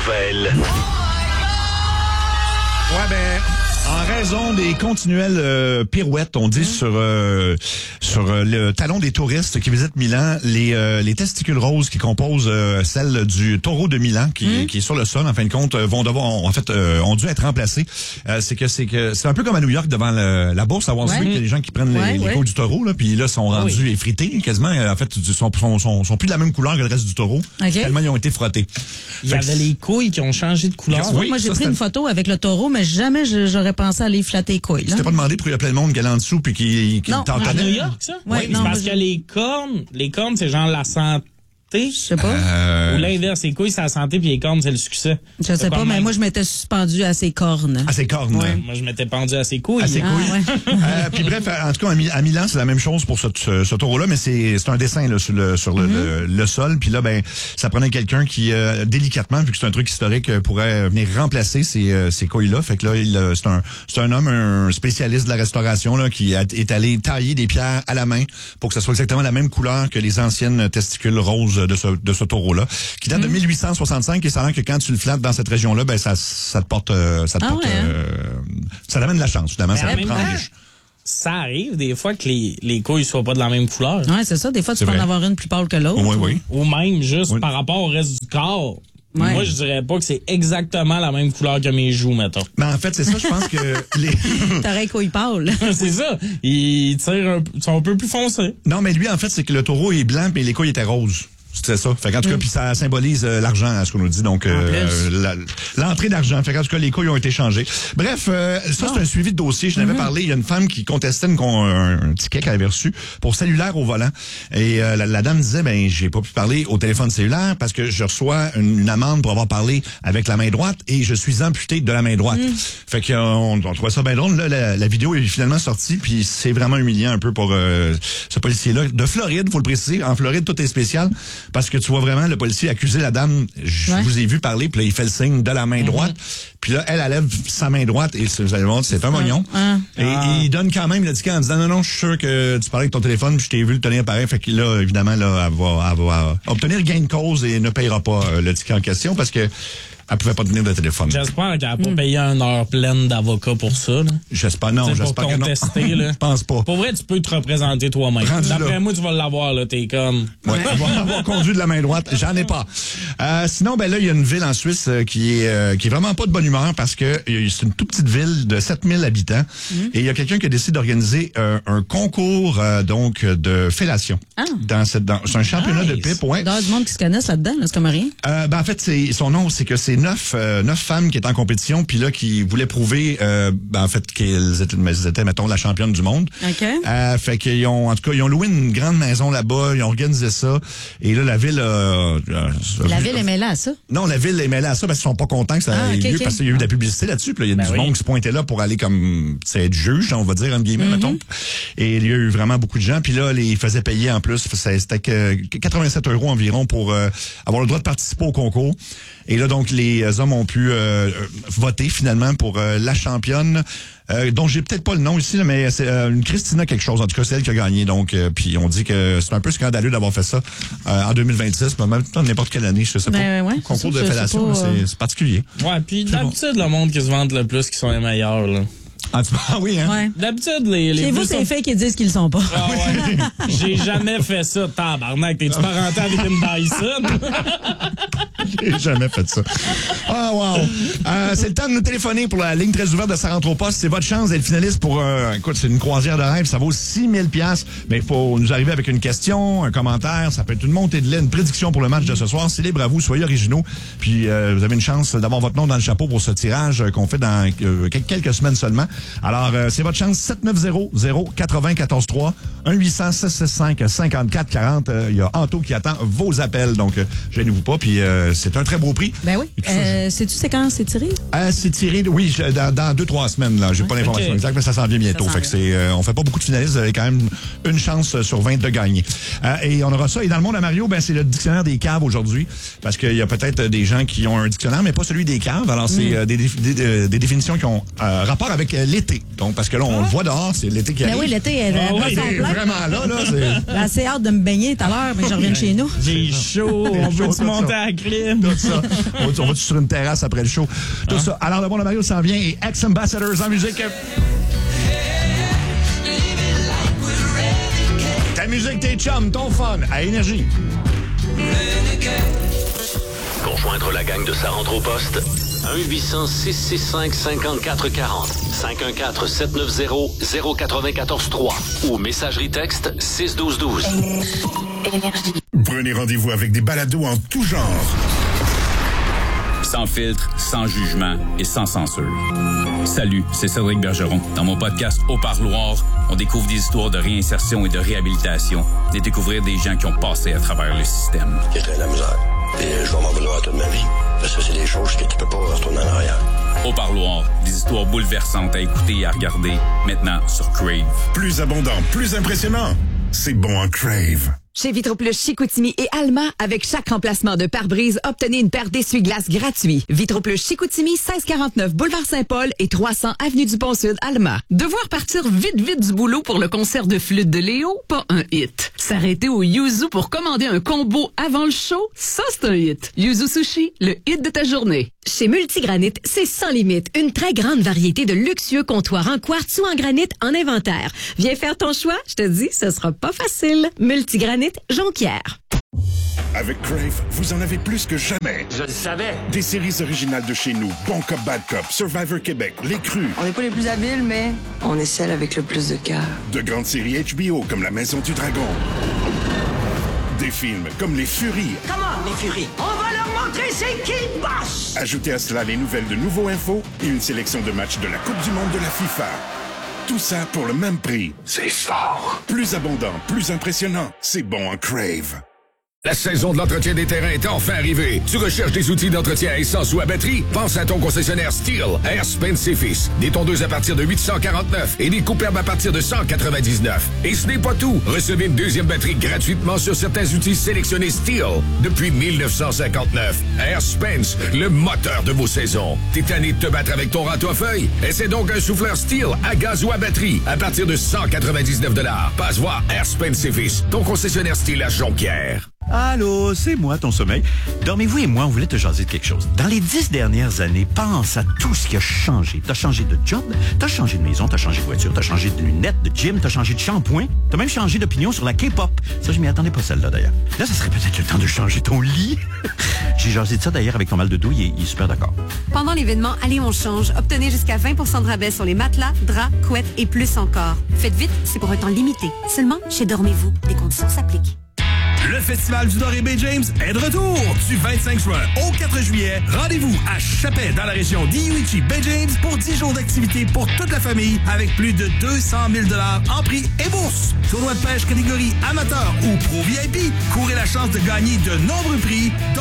nouvelles. Ouais, ben, en raison des continuelles pirouettes, on dit sur le talon des touristes qui visitent Milan, les testicules roses qui composent celle du taureau de Milan qui est sur le sol, en fin de compte, ont dû être remplacés. C'est un peu comme à New York devant la bourse à Wall Street, il y a des gens qui prennent les côtes du taureau là, puis là sont rendus effrités quasiment. En fait, sont plus de la même couleur que le reste du taureau. Tellement ils ont été frottés. Il y avait les couilles qui ont changé de couleur. Oui, moi j'ai pris une photo avec le taureau, mais jamais j'aurais pensé aller flatter les couilles. Tu t'es pas demandé pour il y a plein de monde qui est là en dessous puis qui t'en connaît? À New York, ça? Oui, c'est parce que les cornes, c'est genre la santé. Je sais pas. Ou l'inverse, les couilles, c'est la santé, puis les cornes, c'est le succès. Je sais pas, mais moi, je m'étais suspendu à ses cornes. À ses cornes. Ouais. Moi, je m'étais pendu à ses couilles. À ses couilles. Puis bref, en tout cas, à Milan, c'est la même chose pour ce taureau-là, mais c'est un dessin là, sur le sol. Puis là, ben, ça prenait quelqu'un qui, délicatement, vu que c'est un truc historique, pourrait venir remplacer ces couilles-là. Fait que là, c'est un homme, un spécialiste de la restauration, là, qui est allé tailler des pierres à la main pour que ça soit exactement la même couleur que les anciennes testicules roses de ce taureau-là, qui date de 1865 et ça rend que quand tu le flattes dans cette région-là, ben ça te porte, ça t'amène de la chance, finalement, ça te prend riche. Ça arrive des fois que les couilles soient pas de la même couleur. Ouais, c'est ça. Des fois, tu peux en avoir une plus pâle que l'autre. Oui. Ou même juste par rapport au reste du corps. Ouais. Moi, je dirais pas que c'est exactement la même couleur que mes joues, mettons. Ben, en fait, c'est ça, je pense que T'aurais les couilles pâles. C'est ça. Ils sont un peu plus foncés. Non, mais lui, en fait, c'est que le taureau est blanc mais les couilles étaient roses. C'est ça. Fait qu'en tout cas, puis ça symbolise l'argent, à ce qu'on nous dit. Donc, l'entrée d'argent. Fait qu'en tout cas, les couilles ont été changées. Bref, ça, c'est un suivi de dossier. Je n'avais parlé. Il y a une femme qui contestait un ticket qu'elle avait reçu pour cellulaire au volant. Et la dame disait, ben, j'ai pas pu parler au téléphone cellulaire parce que je reçois une amende pour avoir parlé avec la main droite et je suis amputé de la main droite. Fait qu'on trouvait ça bien drôle. Là, la vidéo est finalement sortie, puis c'est vraiment humiliant un peu pour ce policier-là. De Floride, faut le préciser. En Floride, tout est spécial. Parce que tu vois vraiment le policier accuser la dame. Je vous ai vu parler, puis là, il fait le signe de la main droite. Puis là, elle lève sa main droite et vous allez voir, c'est un mognon. Et il donne quand même le ticket en disant non, je suis sûr que tu parlais avec ton téléphone, puis je t'ai vu le tenir pareil. Fait que là, évidemment, là, elle va obtenir gain de cause et ne payera pas le ticket en question parce que elle pouvait pas tenir de téléphone. J'espère qu'elle n'a pas payé une heure pleine d'avocat pour ça. J'espère non. J'espère que non. Là. Je pense pas. Pour vrai, tu peux te représenter toi-même. D'après moi, tu vas l'avoir, là. T'es comme... Ouais. avoir conduit de la main droite. J'en ai pas. Sinon, ben là, il y a une ville en Suisse qui est vraiment pas de bonne humeur parce que c'est une toute petite ville de 7000 habitants. Et il y a quelqu'un qui a décidé d'organiser un concours, donc, de fellation. C'est un championnat de pipe, ouais. Il doit y avoir du monde qui se connaissent là-dedans, là, c'est comme rien. Ben, en fait, son nom, c'est que c'est 9 femmes qui étaient en compétition, puis là, qui voulaient prouver, en fait, qu'elles étaient, mettons, la championne du monde. OK. Fait qu'ils ont, en tout cas, ils ont loué une grande maison là-bas, ils ont organisé ça, et là, la ville la ville est mêlée à ça? Non, la ville est mêlée à ça parce qu'ils sont pas contents que ça ait lieu, parce qu'il y a eu de la publicité là-dessus, puis il y a du monde qui se pointait là pour aller comme, être juge, on va dire, entre guillemets, mettons. Et il y a eu vraiment beaucoup de gens, puis là, ils faisaient payer en plus, c'était 87 € environ pour avoir le droit de participer au concours. Et là, donc, les hommes ont pu voter finalement pour la championne, dont j'ai peut-être pas le nom ici, là, mais c'est une Christina quelque chose. En tout cas, c'est elle qui a gagné. Donc, puis on dit que c'est un peu scandaleux d'avoir fait ça en 2026, mais même n'importe quelle année, je sais pas. Ouais, concours de fellation, c'est particulier. Ouais, puis d'habitude, le monde qui se vante le plus qui sont les meilleurs, là. Ah, oui, hein? Ouais. D'habitude, les chez vous, c'est fait qu'ils disent qu'ils le sont pas. Ah ouais. J'ai jamais fait ça. Tabarnak, t'es-tu parenté avec une Dyson? J'ai jamais fait ça. Ah, wow. C'est le temps de nous téléphoner pour la ligne très ouverte de Ça rentre au poste. C'est votre chance d'être finaliste pour, écoute, c'est une croisière de rêve. Ça vaut 6000 $. Mais il faut nous arriver avec une question, un commentaire. Ça peut être une montée de lait, une prédiction pour le match de ce soir. C'est libre à vous. Soyez originaux. Puis, vous avez une chance d'avoir votre nom dans le chapeau pour ce tirage qu'on fait dans quelques semaines seulement. Alors, c'est votre chance. 790-094-3, 1-800-665-5440. Il y a Anto qui attend vos appels. Donc, gênez-vous pas. Puis, c'est un très beau prix. Ben oui. Sais-tu c'est quand c'est tiré? C'est tiré, oui, dans 2-3 semaines. Là, j'ai pas l'information exacte, mais ça s'en vient bientôt. Fait que on fait pas beaucoup de finalistes. Vous avez quand même une chance sur 20 de gagner. Et on aura ça. Et dans le monde à Mario, ben c'est le dictionnaire des caves aujourd'hui. Parce qu'il y a peut-être des gens qui ont un dictionnaire, mais pas celui des caves. Alors, c'est des définitions qui ont rapport avec l'été. Donc, parce que là, on le voit dehors, c'est l'été qui arrive. Ben oui, l'été est vraiment là. J'ai assez hâte de me baigner tout à l'heure, mais je reviens chez nous. J'ai chaud. On peut-tu monter à la clim? Tout ça. On va sur une terrasse après le show. Tout ça. Alors, le bon de Mario s'en vient et Ex-Ambassadors en musique. Ta musique, tes chums, ton fun, à Énergie. Pour joindre la gang de Sa rentre au poste, 1-800-665-5440, 514-790-0943 ou messagerie texte 61212. Énergie. Prenez rendez-vous avec des balados en tout genre. Sans filtre, sans jugement et sans censure. Salut, c'est Cédric Bergeron. Dans mon podcast Au Parloir, on découvre des histoires de réinsertion et de réhabilitation, et découvrir des gens qui ont passé à travers le système. Qui est la misère. Et je vais m'en vouloir toute ma vie. Parce que c'est des choses que tu peux pas retourner en arrière. Au Parloir, des histoires bouleversantes à écouter et à regarder, maintenant sur Crave. Plus abondant, plus impressionnant. C'est bon en Crave. Chez Vitroplus Chicoutimi et Alma, avec chaque remplacement de pare-brise, obtenez une paire d'essuie-glaces gratuits. Vitroplus Chicoutimi, 1649 Boulevard Saint-Paul et 300 Avenue du Pont-Sud, Alma. Devoir partir vite du boulot pour le concert de flûte de Léo? Pas un hit. S'arrêter au Yuzu pour commander un combo avant le show? Ça, c'est un hit. Yuzu Sushi, le hit de ta journée. Chez Multigranit, c'est sans limite. Une très grande variété de luxueux comptoirs en quartz ou en granit en inventaire. Viens faire ton choix, je te dis, ce sera pas facile. Multigranit, Jonquière. Avec Crave, vous en avez plus que jamais. Je le savais. Des séries originales de chez nous. Bon Cop, Bad Cop, Survivor Québec, Les Crus. On n'est pas les plus habiles, mais on est celle avec le plus de cœur. De grandes séries HBO comme La Maison du Dragon. Des films comme Les Furies. Comment, les Furies? On va leur montrer c'est qui le boss! Ajoutez à cela les nouvelles de Nouveau Info et une sélection de matchs de la Coupe du Monde de la FIFA. Tout ça pour le même prix. C'est fort. Plus abondant, plus impressionnant. C'est bon en Crave. La saison de l'entretien des terrains est enfin arrivée. Tu recherches des outils d'entretien à essence ou à batterie? Pense à ton concessionnaire Steel, Air Spence & Fils. Des tondeuses à partir de 849 et des coupes-herbes à partir de 199. Et ce n'est pas tout. Recevez une deuxième batterie gratuitement sur certains outils sélectionnés Steel depuis 1959. Air Spence, le moteur de vos saisons. T'es tanné de te battre avec ton râteau à feuilles? Essaie donc un souffleur Steel à gaz ou à batterie à partir de 199 $. Passe voir Air Spence & Fils, ton concessionnaire Steel à Jonquière. Allô, c'est moi, ton sommeil. Dormez-vous et moi, on voulait te jaser de quelque chose. Dans les 10 dernières années, pense à tout ce qui a changé. T'as changé de job, t'as changé de maison, t'as changé de voiture, t'as changé de lunettes, de gym, t'as changé de shampoing, t'as même changé d'opinion sur la K-pop. Ça, je m'y attendais pas celle-là, d'ailleurs. Là, ça serait peut-être le temps de changer ton lit. J'ai jasé de ça, d'ailleurs, avec ton mal de dos, il est super d'accord. Pendant l'événement Allez, on change, obtenez jusqu'à 20 % de rabais sur les matelas, draps, couettes et plus encore. Faites vite, c'est pour un temps limité. Seulement chez Dormez-vous. Des conditions s'appliquent. Le Festival du Doré Bay James est de retour du 25 juin au 4 juillet. Rendez-vous à Chapet dans la région d'Ioichi Bay James pour 10 jours d'activité pour toute la famille avec plus de 200 000 $ en prix et bourse. Tournoi de pêche catégorie amateur ou pro VIP. Courez la chance de gagner de nombreux prix.